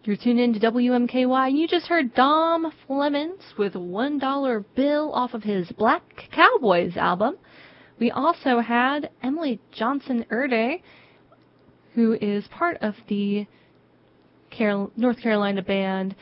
You're tuned in to WMKY, and you just heard Dom Flemons with $1 Bill off of his Black Cowboys album. We also had Emily Johnson Erde, who is part of the North Carolina band,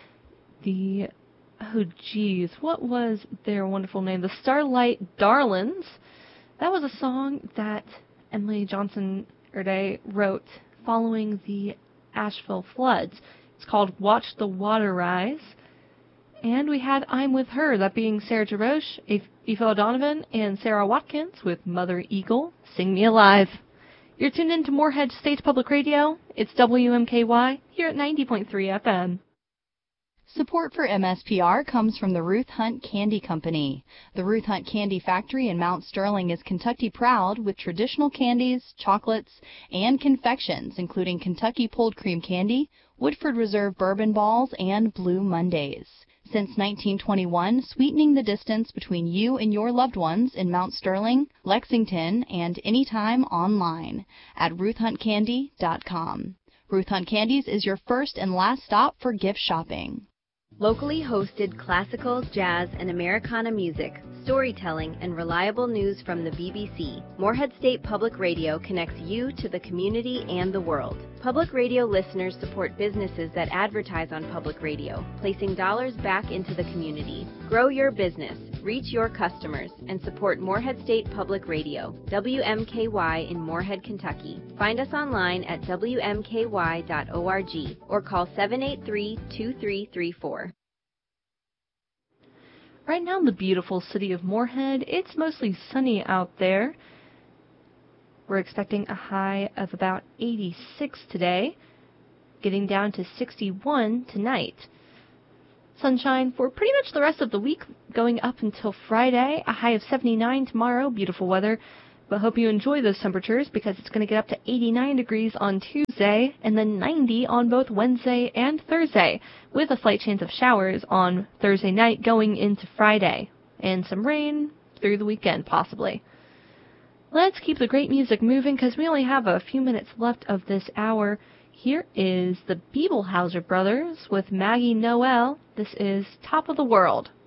what was their wonderful name? The Starlight Darlings. That was a song that Emily Johnson Erde wrote following the Asheville floods. It's called Watch the Water Rise. And we had I'm With Her, that being Sarah Jaroche, Aoife O'Donovan, and Sarah Watkins with Mother Eagle, Sing Me Alive. You're tuned in to Moorhead State Public Radio. It's WMKY here at 90.3 FM. Support for MSPR comes from the Ruth Hunt Candy Company. The Ruth Hunt Candy Factory in Mount Sterling is Kentucky proud with traditional candies, chocolates, and confections, including Kentucky Pulled Cream Candy, Woodford Reserve Bourbon Balls, and Blue Mondays. Since 1921, sweetening the distance between you and your loved ones in Mount Sterling, Lexington, and anytime online at RuthHuntCandy.com. Ruth Hunt Candies is your first and last stop for gift shopping. Locally hosted classical, jazz, and Americana music, storytelling, and reliable news from the BBC. Moorhead State Public Radio connects you to the community and the world. Public radio listeners support businesses that advertise on public radio, placing dollars back into the community. Grow your business, reach your customers, and support Moorhead State Public Radio, WMKY in Moorhead, Kentucky. Find us online at WMKY.org or call 783-2334. Right now in the beautiful city of Moorhead, it's mostly sunny out there. We're expecting a high of about 86 today, getting down to 61 tonight. Sunshine for pretty much the rest of the week, going up until Friday, a high of 79 tomorrow, beautiful weather. But hope you enjoy those temperatures because it's going to get up to 89 degrees on Tuesday and then 90 on both Wednesday and Thursday, with a slight chance of showers on Thursday night going into Friday, and some rain through the weekend possibly. Let's keep the great music moving because we only have a few minutes left of this hour. Here is the Bebelhauser Brothers with Maggie Noel. This is Top of the World.